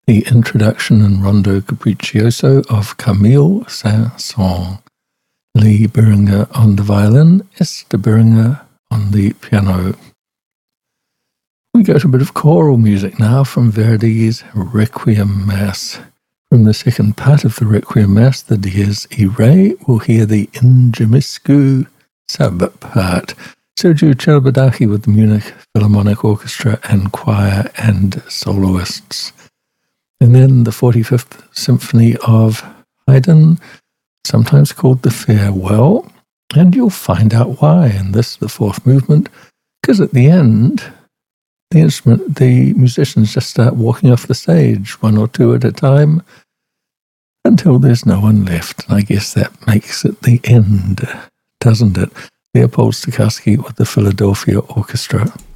the introduction in Rondo Capriccioso of Camille Saint-Saëns. Lee Beringer on the violin, Esther Beringer on the piano. We go to a bit of choral music now from Verdi's Requiem Mass. From the second part of the Requiem Mass, the Dies Irae, we'll hear the Ingemiscu sub-part. Sergiu Celibidache with the Munich Philharmonic Orchestra and choir and soloists. And then the 45th Symphony of Haydn, sometimes called the Farewell, and you'll find out why in this, the fourth movement, because at the end, the musicians just start walking off the stage, one or two at a time, until there's no one left. And I guess that makes it the end, doesn't it? Leopold Stokowski with the Philadelphia Orchestra.